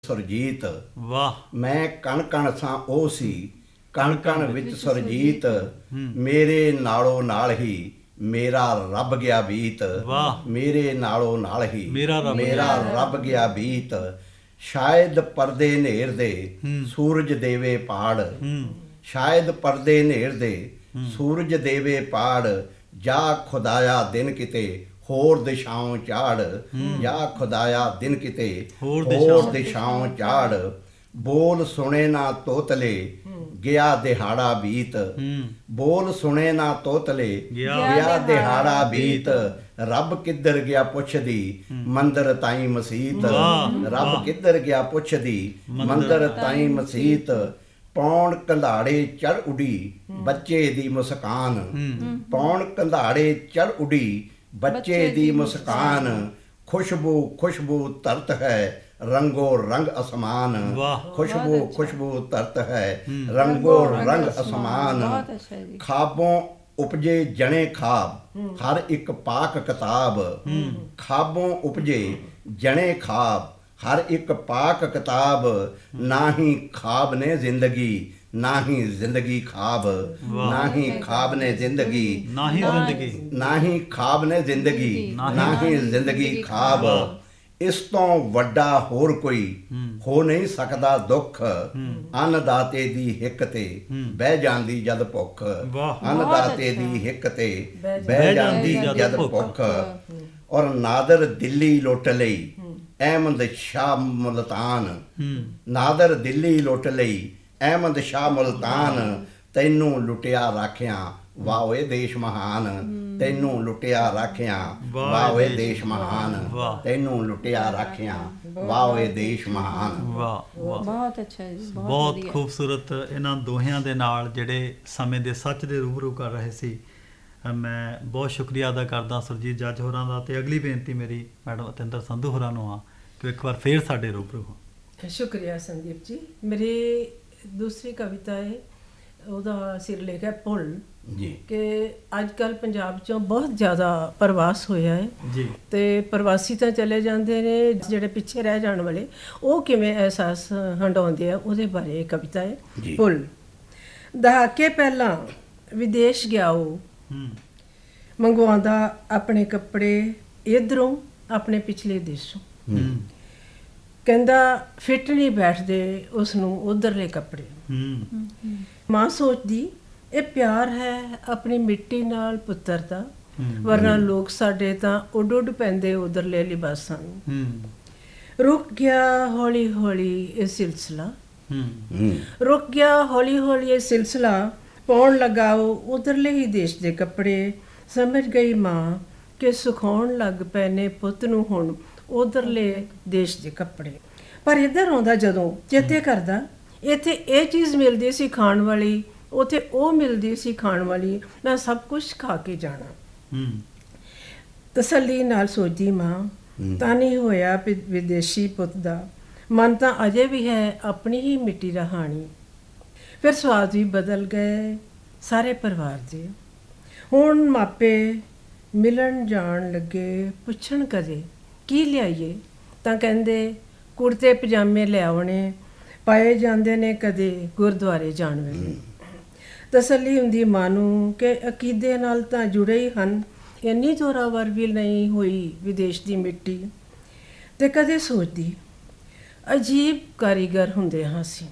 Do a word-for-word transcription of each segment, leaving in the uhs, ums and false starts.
ਸੁਰਜੀਤ ਵਾਹ। ਮੈਂ ਕਣ ਕਣ ਸਾਂ ਉਹ ਸੀ, ਕਣ ਕਣ ਵਿੱਚ ਸੁਰਜੀਤ, ਮੇਰੇ ਨਾਲੋਂ ਨਾਲ ਹੀ ਮੇਰਾ ਰੱਬ ਗਿਆ ਬੀਤ। ਵਾਹ। ਮੇਰੇ ਨਾਲੋਂ ਨਾਲ ਹੀ ਮੇਰਾ ਰੱਬ ਮੇਰਾ ਰੱਬ ਗਿਆ ਬੀਤ। ਸ਼ਾਇਦ ਪਰਦੇ ਨੇਰ ਦੇ ਸੂਰਜ ਦੇਵੇ ਪਾੜ, ਸ਼ਾਇਦ ਪਰਦੇ ਨੇਰ ਦੇ ਸੂਰਜ ਦੇਵੇ ਪਾੜ। ਜਾ ਖੁਦਾਇਆ ਦਿਨ ਕਿਤੇ ਹੋਰ ਦਿਸ਼ਾਓਂ ਝਾੜ, ਜਾ ਖੁਦਾਇਆ ਦਿਨ ਕਿਤੇ ਹੋਰ ਦਿਸ਼ਾਓਂ ਝਾੜ। ਬੋਲ ਸੁਣੇ ਨਾ ਤੋਤਲੇ ਗਿਆ ਦਿਹਾੜਾ ਬੀਤ, ਬੋਲ ਸੁਣੇ ਨਾ ਤੋਤਲੇ ਗਿਆ ਦਿਹਾੜਾ ਬੀਤ। ਰੱਬ ਕਿੱਧਰ ਗਿਆ ਪੁੱਛਦੀ ਮੰਦਰ ਤਾਈਂ ਮਸੀਤ, ਰੱਬ ਕਿੱਧਰ ਗਿਆ ਪੁੱਛਦੀ ਮੰਦਰ ਤਾਈਂ ਮਸੀਤ। ਪੌਣ ਕੰਧਾੜੇ ਚੜ ਉਡੀ ਬੱਚੇ ਦੀ ਮੁਸਕਾਨ, ਪੌਣ ਕੰਧਾੜੇ ਚੜ ਉਡੀ ਬੱਚੇ ਦੀ ਮੁਸਕਾਨ। ਖੁਸ਼ਬੂ ਖੁਸ਼ਬੂ ਧਰਤ ਹੈ ਰੰਗੋ ਰੰਗ ਅਸਮਾਨ, ਖੁਸ਼ਬੂ ਖੁਸ਼ਬੂ ਧਰਤ ਹੈ ਰੰਗੋ ਰੰਗ ਅਸਮਾਨ। ਖਾਬੋਂ ਉਪਜੇ ਜਣੇ ਖਾਬ ਹਰ ਇੱਕ ਪਾਕ ਕਿਤਾਬ, ਖਾਬੋਂ ਉਪਜੇ ਜਣੇ ਖਾਬ ਹਰ ਇੱਕ ਪਾਕ ਕਿਤਾਬ। ਨਾ ਹੀ ਖਾਬ ਨੇ ਜ਼ਿੰਦਗੀ ਨਾ ਹੀ ਜ਼ਿੰਦਗੀ ਖਾਬ, ਨਾ ਹੀ ਖਾਬ ਨੇ ਜ਼ਿੰਦਗੀ ਨਾ ਹੀ ਜ਼ਿੰਦਗੀ, ਨਾ ਹੀ ਖਾਬ ਨੇ ਜ਼ਿੰਦਗੀ ਨਾ ਹੀ ਜ਼ਿੰਦਗੀ ਖਾਬ। ਇਸ ਤੋਂ ਵੱਡਾ ਹੋਰ ਕੋਈ ਹੋ ਨਹੀਂ ਸਕਦਾ ਦੁੱਖ, ਅੰਨਦਾਤੇ ਦੀ ਹਿੱਕ ਤੇ ਬਹਿ ਜਾਂਦੀ ਜਦ ਭੁੱਖ, ਅੰਨਦਾਤੇ ਦੀ ਹਿੱਕ ਤੇ ਬਹਿ ਜਾਂਦੀ ਜਦ ਭੁੱਖ। ਔਰ ਨਾਦਰ ਦਿੱਲੀ ਲੁੱਟ ਲਈ ਅਹਿਮਦ ਸ਼ਾਹ ਮੁਲਤਾਨ, ਨਾਦਰ ਦਿੱਲੀ ਲੁੱਟ ਲਈ ਅਹਿਮਦ ਸ਼ਾਹ ਮੁਲਤਾਨ। ਤੈਨੂੰ ਲੁੱਟਿਆ ਰਾਖਿਆ ਵਾਹ ਓਏ ਦੇਸ਼ ਮਹਾਨ, ਤੈਨੂੰ ਲੁੱਟਿਆ ਰਾਖਿਆ ਵਾਹ ਓਏ ਦੇਸ਼ ਮਹਾਨ, ਤੈਨੂੰ ਲੁੱਟਿਆ ਰਾਖਿਆ ਵਾਹ ਓਏ ਦੇਸ਼ ਮਹਾਨ। ਵਾਹ ਵਾਹ, ਬਹੁਤ ਅੱਛਾ ਜੀ, ਬਹੁਤ ਖੂਬਸੂਰਤ। ਇਹਨਾਂ ਦੋਹਿਆਂ ਦੇ ਨਾਲ ਜਿਹੜੇ ਸਮੇਂ ਦੇ ਸੱਚ ਦੇ ਰੂਬਰੂ ਕਰ ਰਹੇ ਸੀ। ਮੈਂ ਬਹੁਤ ਸ਼ੁਕਰੀਆ ਅਦਾ ਕਰਦਾ ਸੁਰਜੀਤ ਜੱਜ ਹੋਰਾਂ ਦਾ। ਅਤੇ ਅਗਲੀ ਬੇਨਤੀ ਮੇਰੀ ਮੈਡਮ ਅਤਿੰਦਰ ਸੰਧੂ ਹੋਰਾਂ ਨੂੰ ਆ ਕਿ ਇੱਕ ਵਾਰ ਫੇਰ ਸਾਡੇ ਰੂਬਰੂ ਹੋ। ਸ਼ੁਕਰੀਆ ਸੰਦੀਪ ਜੀ। ਮੇਰੀ ਦੂਸਰੀ ਕਵਿਤਾ ਹੈ, ਉਹਦਾ ਸਿਰਲੇਖ ਹੈ ਪੁੱਲ ਜੀ। ਕਿ ਅੱਜ ਕੱਲ੍ਹ ਪੰਜਾਬ 'ਚੋਂ ਬਹੁਤ ਜ਼ਿਆਦਾ ਪ੍ਰਵਾਸ ਹੋਇਆ ਹੈ ਜੀ, ਅਤੇ ਪ੍ਰਵਾਸੀ ਤਾਂ ਚਲੇ ਜਾਂਦੇ ਨੇ, ਜਿਹੜੇ ਪਿੱਛੇ ਰਹਿ ਜਾਣ ਵਾਲੇ ਉਹ ਕਿਵੇਂ ਅਹਿਸਾਸ ਹੰਡਾਉਂਦੇ ਆ, ਉਹਦੇ ਬਾਰੇ ਇਹ ਕਵਿਤਾ ਹੈ ਪੁੱਲ। ਦਹਾਕੇ ਪਹਿਲਾਂ ਵਿਦੇਸ਼ ਗਿਆ ਉਹ, ਮੰਗਵਾਉਂਦਾ ਆਪਣੇ ਕੱਪੜੇ ਇੱਧਰੋਂ ਆਪਣੇ ਪਿਛਲੇ ਦੇਸ਼ੋਂ। ਕਹਿੰਦਾ ਫਿੱਟ ਨਹੀਂ ਬੈਠਦੇ ਉਸ ਨੂੰ ਉੱਧਰਲੇ ਕੱਪੜੇ। ਮਾਂ ਸੋਚਦੀ ਇਹ ਪਿਆਰ ਹੈ ਆਪਣੀ ਮਿੱਟੀ ਨਾਲ ਪੁੱਤਰ ਦਾ, ਵਰਨਾ ਲੋਕ ਸਾਡੇ ਤਾਂ ਉੱਡ ਉੱਡ ਪੈਂਦੇ ਉੱਧਰਲੇ ਲਿਬਾਸਾਂ ਨੂੰ। ਰੁਕ ਗਿਆ ਹੌਲੀ ਹੌਲੀ ਇਹ ਸਿਲਸਿਲਾ, ਰੁਕ ਗਿਆ ਹੌਲੀ ਹੌਲੀ ਇਹ ਸਿਲਸਿਲਾ। ਪਾਉਣ ਲੱਗਾ ਉਹ ਉੱਧਰਲੇ ਹੀ ਦੇਸ਼ ਦੇ ਕੱਪੜੇ। ਸਮਝ ਗਈ ਮਾਂ ਕਿ ਸੁਖਾਉਣ ਲੱਗ ਪਏ ਨੇ ਪੁੱਤ ਨੂੰ ਹੁਣ ਉੱਧਰਲੇ ਦੇਸ਼ ਦੇ ਕੱਪੜੇ। ਪਰ ਇੱਧਰ ਆਉਂਦਾ ਜਦੋਂ ਚੇਤੇ ਕਰਦਾ ਇੱਥੇ ਇਹ ਚੀਜ਼ ਮਿਲਦੀ ਸੀ ਖਾਣ ਵਾਲੀ, ਉੱਥੇ ਉਹ ਮਿਲਦੀ ਸੀ ਖਾਣ ਵਾਲੀ, ਮੈਂ ਸਭ ਕੁਛ ਖਾ ਕੇ ਜਾਣਾ। ਤਸੱਲੀ ਨਾਲ ਸੋਚਦੀ ਮਾਂ ਤਾਂ ਨਹੀਂ ਹੋਇਆ ਵਿਦੇਸ਼ੀ ਪੁੱਤ ਦਾ, ਮਨ ਤਾਂ ਅਜੇ ਵੀ ਹੈ ਆਪਣੀ ਹੀ ਮਿੱਟੀ ਦਾ ਹਾਣੀ। ਫਿਰ ਸਵਾਦ ਵੀ ਬਦਲ ਗਏ ਸਾਰੇ ਪਰਿਵਾਰ ਦੇ। ਹੁਣ ਮਾਪੇ ਮਿਲਣ ਜਾਣ ਲੱਗੇ, ਪੁੱਛਣ ਕਦੇ ਕੀ ਲਿਆਈਏ, ਤਾਂ ਕਹਿੰਦੇ ਕੁੜਤੇ ਪਜਾਮੇ ਲਿਆਉਣੇ, ਪਾਏ ਜਾਂਦੇ ਨੇ ਕਦੇ ਗੁਰਦੁਆਰੇ ਜਾਣ ਵੇਲੇ। ਤਸੱਲੀ ਹੁੰਦੀ ਮਾਂ ਨੂੰ ਕਿ ਅਕੀਦੇ ਨਾਲ ਤਾਂ ਜੁੜੇ ਹੀ ਹਨ, ਇੰਨੀ ਜ਼ੋਰਾਵਰ ਵੀ ਨਹੀਂ ਹੋਈ ਵਿਦੇਸ਼ ਦੀ ਮਿੱਟੀ। ਤੇ ਕਦੇ ਸੋਚਦੀ ਅਜੀਬ ਕਾਰੀਗਰ ਹੁੰਦੇ ਹਾਂ ਅਸੀਂ,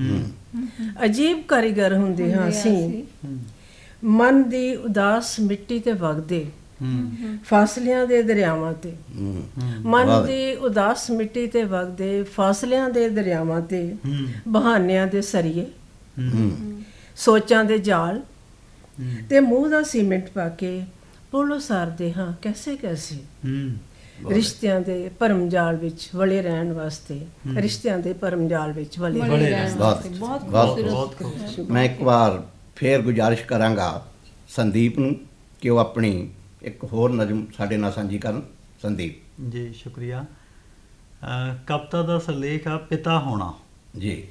ਅਜੀਬ ਕਾਰੀਗਰ ਹੁੰਦੇ ਹਾਂ ਅਸੀਂ। ਮਨ ਦੀ ਉਦਾਸ ਮਿੱਟੀ ਤੇ ਵਗਦੇ ਫਾਸਲਿਆਂ ਦੇ ਦਰਿਆਵਾਂ ਤੇ, ਮਨ ਦੀ ਉਦਾਸ ਮਿੱਟੀ ਤੇ ਵਗਦੇ ਫਾਸਲਿਆਂ ਦੇ ਦਰਿਆਵਾਂ ਤੇ। ਬਹਾਨਿਆਂ ਦੇ ਸਰੀਏ ਸੋਚਾਂ ਦੇ ਜਾਲ ਤੇ ਮੂੰਹ ਦਾ ਸੀਮੈਂਟ ਪਾ ਕੇ ਪੁੱਲ ਉਸਾਰਦੇ ਹਾਂ ਕੈਸੇ ਕੈਸੇ। ਰਿਸ਼ਤਿਆਂ ਦੇ ਭਰਮ ਜਾਲ ਵਿੱਚ ਵਲੇ ਰਹਿਣ ਵਾਸਤੇ, ਰਿਸ਼ਤਿਆਂ ਦੇ ਭਰਮ ਜਾਲ ਵਿੱਚ ਵਲੇ ਰਹਿਣ ਵਾਸਤੇ। ਬਹੁਤ ਮੈਂ ਇੱਕ ਵਾਰ ਫੇਰ ਗੁਜ਼ਾਰਿਸ਼ ਕਰਾਂਗਾ ਸੰਦੀਪ ਨੂੰ ਕਿ ਉਹ ਆਪਣੀ ਇੱਕ ਹੋਰ ਨਜ਼ਮ ਸਾਡੇ ਨਾਲ ਸਾਂਝੀ ਕਰਨ। ਸੰਦੀਪ ਜੀ ਸ਼ੁਕਰੀਆ। ਕਵਿਤਾ ਦਾ ਸਿਰਲੇਖ ਆ ਪਿਤਾ ਹੋਣਾ ਜੀ।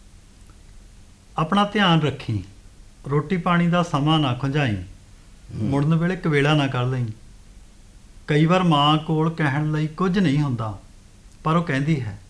ਆਪਣਾ ਧਿਆਨ ਰੱਖੀ, ਰੋਟੀ ਪਾਣੀ ਦਾ ਸਮਾਂ ਨਾ ਖੁੰਝਾਈ, ਮੁੜਨ ਵੇਲੇ ਕਵੇਲਾ ਨਾ ਕਰ ਲਈ। ਕਈ ਵਾਰ ਮਾਂ ਕੋਲ ਕਹਿਣ ਲਈ ਕੁਝ ਨਹੀਂ ਹੁੰਦਾ, ਪਰ ਉਹ ਕਹਿੰਦੀ ਹੈ